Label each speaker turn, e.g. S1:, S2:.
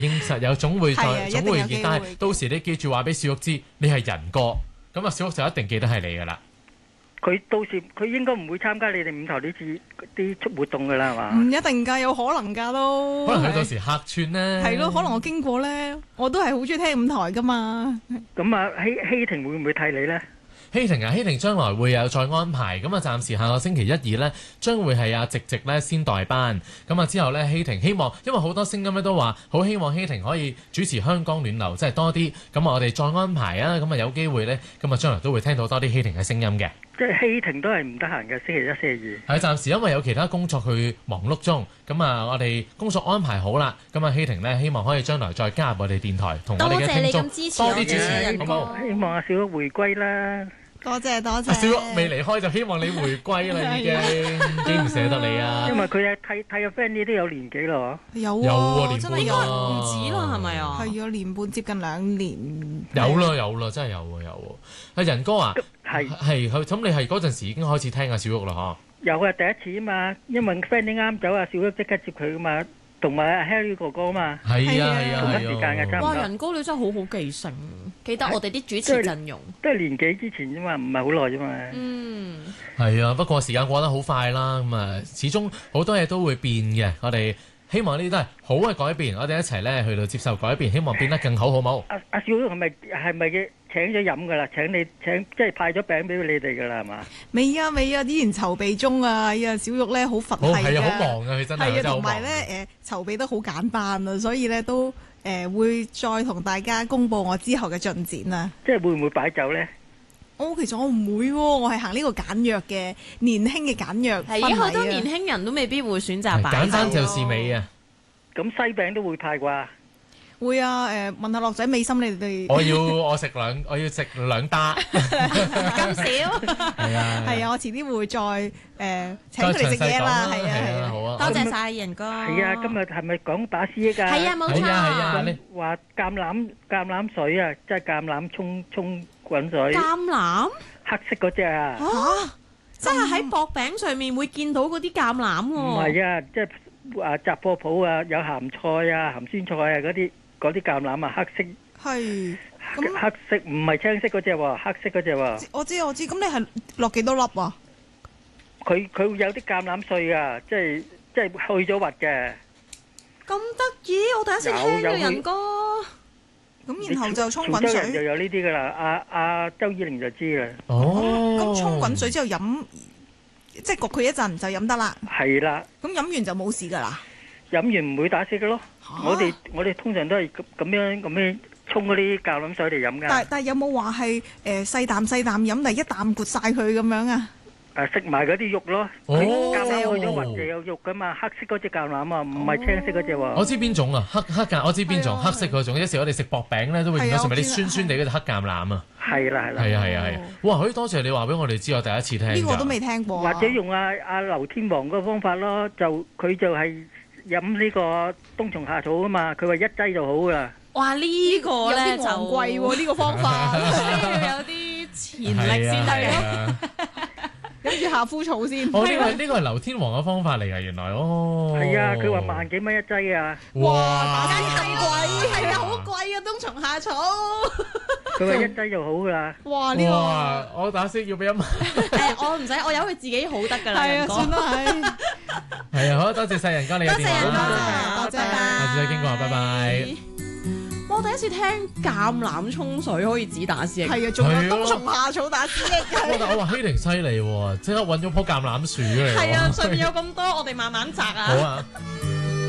S1: 應實有總會再總會見，但係到時你記住話俾小玉知，你係人哥，咁啊小玉就一定記得係你噶啦。
S2: 佢到時佢應該唔會參加你哋五台呢次啲活動噶啦，係嘛？
S3: 唔一定㗎，有可能㗎都。
S1: 可能佢到時客串咧。
S3: 係咯，可能我經過咧，我都係好中意聽五台㗎嘛。
S2: 咁啊，希婷會唔會替你咧？
S1: 希婷啊，希婷將來會有再安排，咁啊暫時下個星期一二呢，將會係阿直直咧先代班，咁啊之後呢，希婷希望，因為好多聲音咧都話好希望希婷可以主持香港暖流，即係多啲，咁啊我哋再安排啊，咁啊有機會呢，咁啊將來都會聽到多啲希婷嘅聲音嘅。
S2: 即係希婷都係唔得閒嘅，星期一、星期二。
S1: 係暫時因為有其他工作去忙碌中，咁啊我哋工作安排好啦，咁啊希婷呢，希望可以將來再加入我哋電台，同我哋嘅聽眾多啲主持，好唔好？
S2: 希望阿小玉回歸啦。
S3: 多謝多謝。
S1: 小玉未離開就希望你回歸啦，已經幾唔捨得你啊！
S2: 因為佢啊替個 friend 呢都有年紀咯，
S3: 有
S1: 年
S3: 真係
S1: 半啦，
S4: 唔止啦，係咪啊？
S3: 係啊，年半接近2年。
S1: 有啦，真係有喎。阿仁哥啊，
S2: 係
S1: 咁你係嗰陣時已經開始聽阿小玉啦，嗬？
S2: 有啊，第一次啊嘛，因為 friend 啲啱走啊，小玉即刻接佢噶嘛。同埋阿 Harry 哥哥啊嘛，
S1: 係啊，
S2: 同一時間嘅差唔多。
S4: 哇，仁哥你真係好好記性，記得我哋啲主持陣容。
S2: 都係年幾之前啫嘛，唔係好耐啫嘛。
S4: 嗯，
S1: 係啊，不過時間過得好快啦，咁啊，始終好多嘢都會變嘅。我哋希望呢啲都係好嘅改變，我哋一齊咧去到接受改變，希望變得更好，好冇？
S2: 阿小玉係咪嘅請咗飲噶啦？請即係派咗餅俾你哋噶啦，係嘛？
S3: 未啊，依然籌備中啊！哎呀，小玉咧好佛系㗎，
S1: 係啊，好忙啊，佢真係
S3: 係啊，同埋
S1: 咧
S3: 籌備得好簡單啊，所以咧都會再同大家公佈我之後嘅進展啊！
S2: 即係會唔會擺酒咧？
S3: 其實我唔會喎，我係行呢個簡約嘅年輕嘅簡約婚禮啊。
S4: 係好多年輕人都未必會選擇擺酒。
S1: 簡單就是美啊！
S2: 咁西餅都會派啩？
S3: 會啊，問下樂仔美心你哋。
S1: 我要食兩打。
S4: 咁少？
S1: 係啊。
S3: 係啊，我遲啲會再請佢哋食嘢啦，係啊，
S1: 好啊。
S4: 多謝晒仁哥。
S2: 係啊，今日係咪講打思噎㗎？
S4: 係啊，冇錯。
S1: 係啊，
S2: 話橄欖水啊，即係橄欖沖滾水。
S4: 橄欖？
S2: 黑色嗰隻啊？
S4: 嚇！即係喺薄餅上面會見到嗰啲橄欖喎。
S2: 唔係啊，即係雜貨鋪啊，有鹹菜啊、鹹酸菜啊嗰啲橄欖啊，黑色。
S3: 係。
S2: 黑色唔係青色嗰隻喎，黑色嗰隻喎。
S3: 我知，咁你係落幾多粒啊？
S2: 佢會有啲橄欖碎啊，即係去咗核嘅。
S4: 咁得意，我第一次聽嘅仁哥。
S3: 咁然後就沖滾水。
S2: 就有呢啲噶啦，阿周依玲就知啦。
S1: 哦。
S3: 咁沖滾水之後飲，即係焗佢一陣就飲得啦。
S2: 係啦。
S3: 咁飲完就冇事噶啦。
S2: 飲完唔會打死嘅咯。我哋通常都係咁樣沖嗰啲橄欖水嚟飲噶。
S3: 但係有冇話係細啖飲，但係一啖括晒佢咁樣啊？
S2: 食埋嗰啲肉咯。
S1: 哦。
S2: 橄欖去咗核就有肉噶嘛，黑色嗰隻橄欖啊，唔係青色嗰隻喎。
S1: 我知邊種啊，黑橄我知邊種，黑色嗰種。有時我哋食薄餅咧都會見到上面啲酸酸地嗰隻黑橄欖啊。
S2: 係啦。
S1: 係。哇！好多謝你話俾我哋知，我第一次聽。
S3: 呢個都未聽過。
S2: 或者用阿劉天王嗰個方法咯，佢就係飲呢個冬蟲夏草啊嘛，佢話一劑就好噶啦。
S4: 哇！呢個咧就
S3: 昂貴喎，呢個方法
S4: 要有啲潛力先得嘅。
S3: 飲住夏枯草先。
S1: 呢個係劉天王嘅方法嚟㗎，原來哦。
S2: 係啊，佢話萬幾蚊一劑啊。
S3: 哇！打雞咁貴，係啊，好貴啊，冬蟲夏草。
S2: 佢話一劑就好㗎啦。
S3: 哇！呢個
S1: 我打先要俾1萬。
S4: 我唔使，我由佢自己好得㗎啦。
S3: 係啊，算啦，係。
S1: 係啊，好多謝晒仁哥你嘅電話。
S3: 多謝。
S1: 下次再傾過，拜拜。
S4: 我第一次聽橄欖沖水可以指打思噎，
S3: 係啊，仲有冬蟲夏草打思噎嘅。
S1: 但我話希婷犀利喎，即刻揾咗棵橄欖樹嚟。
S4: 係啊，上面有咁多，我哋慢慢摘啊。
S1: 好啊。